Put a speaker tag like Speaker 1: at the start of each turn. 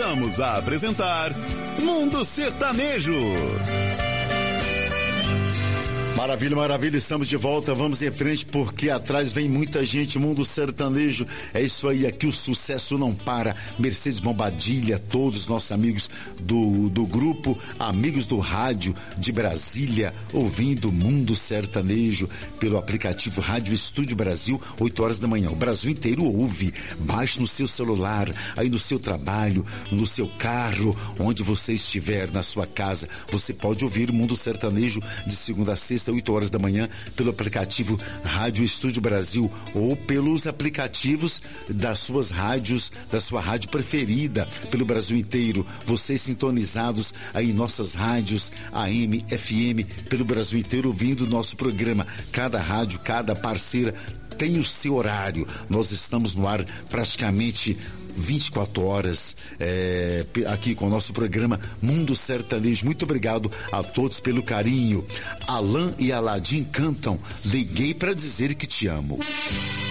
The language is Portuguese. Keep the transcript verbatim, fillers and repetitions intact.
Speaker 1: Voltamos a apresentar Mundo Sertanejo.
Speaker 2: Maravilha, maravilha, estamos de volta, vamos em frente porque atrás vem muita gente, Mundo Sertanejo, é isso aí, aqui o sucesso não para. Mercedes Bombadilha, todos os nossos amigos do, do grupo, amigos do rádio de Brasília, ouvindo Mundo Sertanejo pelo aplicativo Rádio Estúdio Brasil, oito horas da manhã, o Brasil inteiro ouve, baixe no seu celular, aí no seu trabalho, no seu carro, onde você estiver, na sua casa, você pode ouvir o Mundo Sertanejo de segunda a sexta, oito horas da manhã, pelo aplicativo Rádio Estúdio Brasil ou pelos aplicativos das suas rádios, da sua rádio preferida, pelo Brasil inteiro. Vocês sintonizados aí em nossas rádios A M, F M, pelo Brasil inteiro, ouvindo o nosso programa. Cada rádio, cada parceira tem o seu horário. Nós estamos no ar praticamente vinte e quatro horas é, aqui com o nosso programa Mundo Sertanejo. Muito obrigado a todos pelo carinho. Alan e Aladim cantam Liguei pra Dizer Que Te Amo.